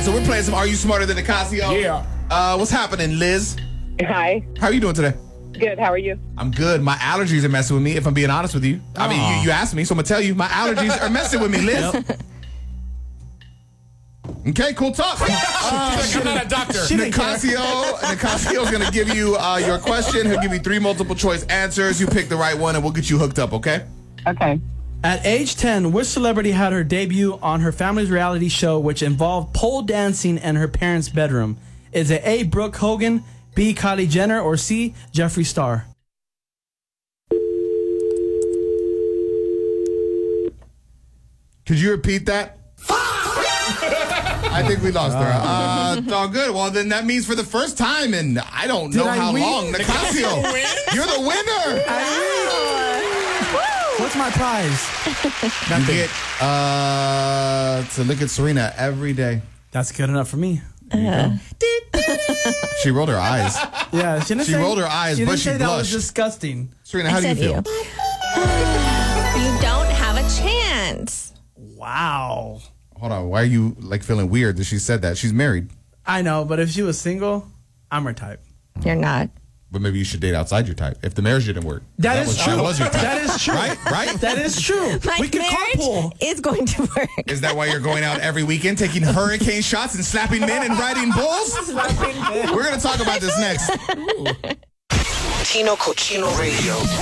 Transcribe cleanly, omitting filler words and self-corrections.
So we're playing some Are You Smarter Than Nicasio? Yeah. What's happening, Liz? Hi. How are you doing today? Good. How are you? I'm good. My allergies are messing with me, if I'm being honest with you. I mean, you asked me, so I'm going to tell you. My allergies are messing with me, Liz. Okay, cool talk. I'm not a doctor. Nicasio's going to give you your question. He'll give you 3 multiple choice answers. You pick the right one, and we'll get you hooked up, okay? Okay. At age 10, which celebrity had her debut on her family's reality show, which involved pole dancing in her parents' bedroom? Is it A, Brooke Hogan, B, Kylie Jenner, or C, Jeffree Star? Could you repeat that? I think we lost her. It's all good. Well, then that means for the first time in I don't know how long, Nicasio, you're the winner. What's my prize? You get to look at Serena every day. That's good enough for me. She rolled her eyes. Yeah, she rolled her eyes, but she didn't say that was blushed. disgusting. Serena, how do you feel? You don't have a chance. Wow. Hold on. Why are you feeling weird that she said that? She's married. I know, but if she was single, I'm her type. You're not. But maybe you should date outside your type if the marriage didn't work. That is true. That was your type. That is true. Right? That is true. My We can marriage carpool. is going to work. Is that why you're going out every weekend taking hurricane shots and slapping men and riding bulls? We're going to talk about this next. Tino Cochino Radio.